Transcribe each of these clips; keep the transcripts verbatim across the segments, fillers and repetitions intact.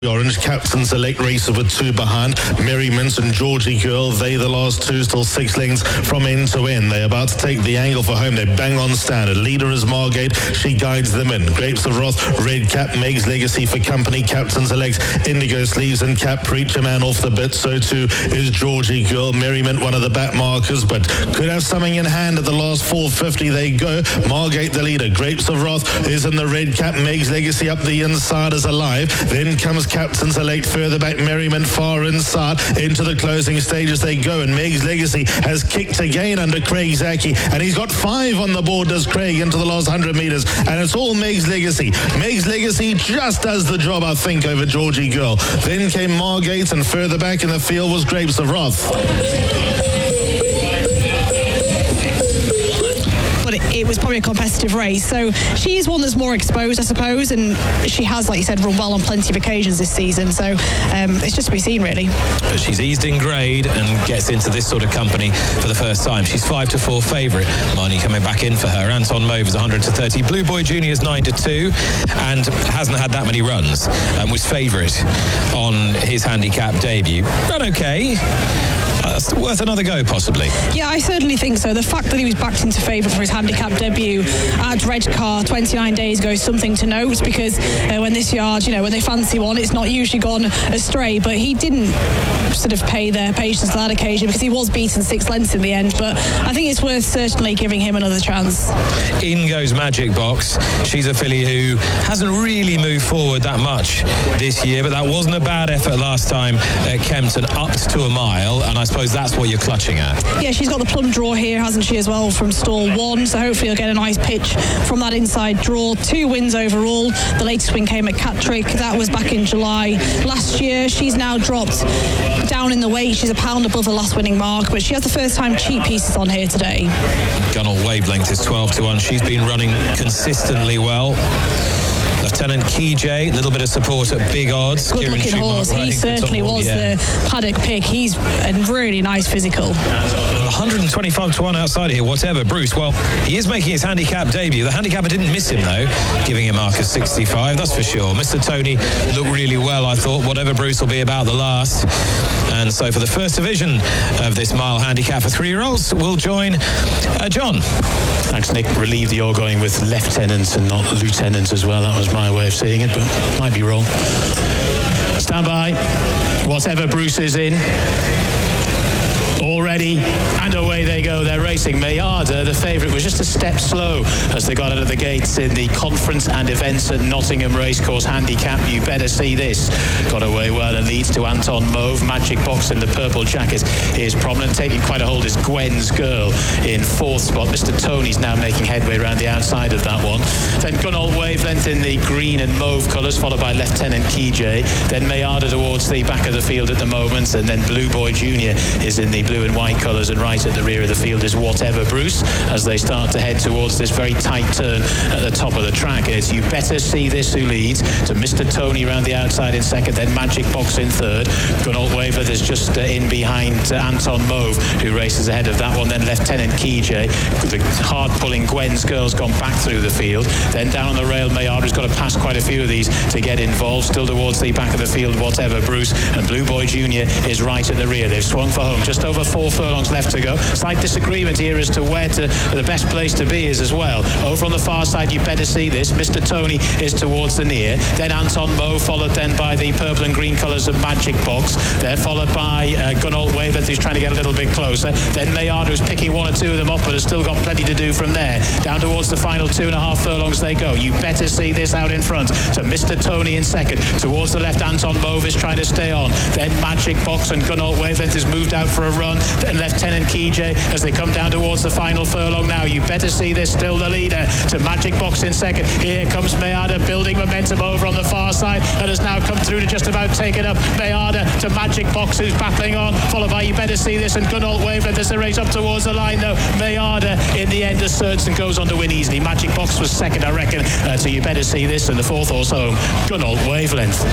Orange Captain Select races with two behind. Merriment and Georgie Girl, they the last two, still six lengths from end to end. They're about to take the angle for home. They bang on standard. Leader is Margate. She guides them in. Grapes of Wrath, Red Cap, Meg's Legacy for company. Captain Select, Indigo Sleeves and Cap. Preacher Man off the bit. So too is Georgie Girl. Merriment, one of the back markers, but could have something in hand at the last four fifty. They go. Margate the leader. Grapes of Wrath is in the Red Cap. Meg's Legacy up the inside is alive. Then comes Captain Select further back. Merriment far inside. Into the closing stages they go, and Meg's Legacy has kicked again under Craig Zaki, and he's got five on the board, does Craig, into the last one hundred metres, and it's all Meg's Legacy. Meg's Legacy just does the job, I think, over Georgie Girl. Then came Margate, and further back in the field was Grapes of Wrath. It was probably a competitive race, so she's one that's more exposed, I suppose, and she has, like you said, run well on plenty of occasions this season, so um, it's just to be seen, really. But she's eased in grade and gets into this sort of company for the first time. She's five to four favourite. Marnie coming back in for her. Anton Mauve is one hundred to thirty. Blue Boy Junior is nine to two and hasn't had that many runs, and was favourite on his handicap debut. Done okay. Uh, worth another go, possibly. Yeah, I certainly think so. The fact that he was backed into favour for his handicap debut at Redcar twenty-nine days ago is something to note, because uh, when this yard, you know, when they fancy one, it's not usually gone astray. But he didn't sort of pay their patience on that occasion, because he was beaten six lengths in the end. But I think it's worth certainly giving him another chance. In goes Magic Box. She's a filly who hasn't really moved forward that much this year, but that wasn't a bad effort last time at Kempton, up to a mile, and I suppose that's what you're clutching at. Yeah, she's got the plum draw here, hasn't she, as well, from stall one, so hopefully you'll get a nice pitch from that inside draw. Two wins overall. The latest win came at Catterick. That was back in July last year. She's now dropped down in the weight. She's a pound above the last winning mark, but she has the first time cheap pieces on here today. Gunnell Wavelength is twelve to one. She's been running consistently well. Lieutenant Key J, a little bit of support at big odds. Good looking horse. He certainly was yeah. the paddock pick. He's a really nice physical. one hundred twenty-five to one outside here, whatever. Bruce, well, he is making his handicap debut. The handicapper didn't miss him, though, giving him mark of sixty-five, that's for sure. Mister Tony looked really well, I thought, whatever Bruce will be about the last. And so for the first division of this mile handicap for three-year-olds, we'll join uh, John. Thanks, Nick. Relieved you're going with lieutenants and not lieutenants as well. That was my way of seeing it, but might be wrong. Stand by. Whatever Bruce is in. All ready, and away they go. They're racing. Mayada, the favourite, was just a step slow as they got out of the gates in the conference and events at Nottingham Racecourse handicap. You better see this. Got away well and leads to Anton Mauve. Magic Box in the purple jacket is prominent. Taking quite a hold is Gwen's Girl in fourth spot. Mister Tony's now making headway around the outside of that one. Then Gunnell Wavelength in the green and mauve colours, followed by Lieutenant Key J. Then Mayada towards the back of the field at the moment, and then Blue Boy Junior is in the blue and white colours, and right at the rear of the field is Whatever Bruce as they start to head towards this very tight turn at the top of the track. It's You Better See This who leads, to Mister Tony around the outside in second, then Magic Box in third. Gunnell Wavelength is just uh, in behind uh, Anton Mauve, who races ahead of that one. Then Lieutenant Key J, the hard pulling Gwen's Girl's gone back through the field. Then down on the rail, Mayada's got to pass quite a few of these to get involved. Still towards the back of the field, Whatever Bruce, and Blue Boy Junior is right at the rear. They've swung for home. Just over four furlongs left to go. Slight disagreement here as to where to, the best place to be is as well. Over on the far side, You Better See This. Mister Tony is towards the near. Then Anton Mauve, followed then by the purple and green colours of Magic Box. They're followed by uh, Gunnell Wavelength, who's trying to get a little bit closer. Then Mayada, who's picking one or two of them up, but has still got plenty to do from there. Down towards the final two and a half furlongs they go. You Better See This out in front. To Mister Tony in second. Towards the left, Anton Mauve is trying to stay on. Then Magic Box and Gunnell Wavelength has moved out for a run. Then Lieutenant Key J as they come down towards the final furlong now. You Better See This, still the leader, to Magic Box in second. Here comes Mayada, building momentum over on the far side, and has now come through to just about take it up. Mayada to Magic Box, who's battling on, followed by You Better See This and Gunnell Wavelength as they race up towards the line though. Mayada in the end asserts and goes on to win easily. Magic Box was second, I reckon, uh, to You Better See This, and the fourth horse home, Gunnell Wavelength.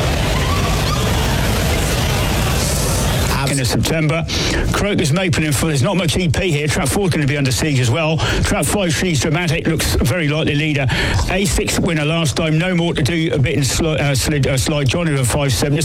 End of September. Crocus Maple in full. There's not much E P here. Trap four is going to be under siege as well. Trap five, She's Dramatic, looks very likely leader. A six winner last time. No more to do. A bit in sli- uh, slid, uh, slide Johnny with five seven.